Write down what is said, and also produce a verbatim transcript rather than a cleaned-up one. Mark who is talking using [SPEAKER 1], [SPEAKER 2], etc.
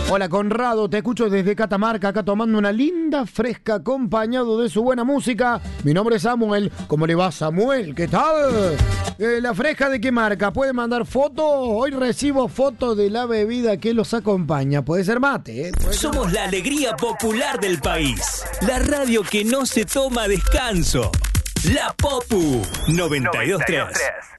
[SPEAKER 1] Hola Conrado, te escucho desde Catamarca, acá tomando una linda fresca acompañado de su buena música. Mi nombre es Samuel. ¿Cómo le va, Samuel? ¿Qué tal? Eh, ¿La fresca de qué marca? ¿Puede mandar fotos? Hoy recibo fotos de la bebida que los acompaña. Puede ser mate, ¿eh? Puede ser
[SPEAKER 2] Somos
[SPEAKER 1] mate.
[SPEAKER 2] la alegría popular del país. La radio que no se toma descanso. La Popu noventa y dos punto tres.